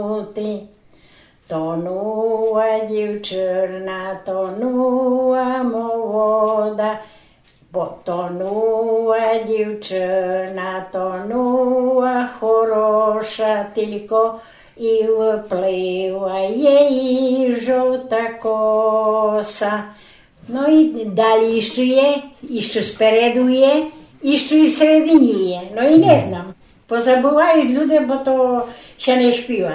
Tonuła dziewczyna, tonuła młoda, bo tonuła dziewczyna, tonuła хороша, tylko i wypływa jej żółta kosa. No i dalej jeszcze sпереду je, jeszcze i w середині je. No i nie znam. Позабувають люди, бо то ще не śpiewa.